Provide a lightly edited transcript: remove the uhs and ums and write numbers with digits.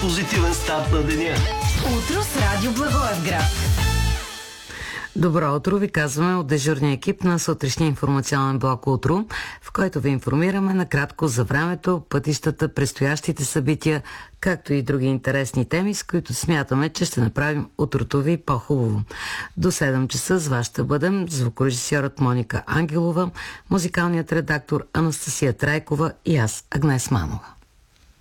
позитивен старт на деня. Утро с Радио Благоевград. Добро утро ви казваме от дежурния екип на сутрешния информационен блок Утро, в който ви информираме накратко за времето, пътищата, предстоящите събития, както и други интересни теми, с които смятаме, че ще направим утрото ви по-хубаво. До 7 часа с вас ще бъдем звукорежисьорът Моника Ангелова, музикалният редактор Анастасия Трайкова и аз, Агнес Манова.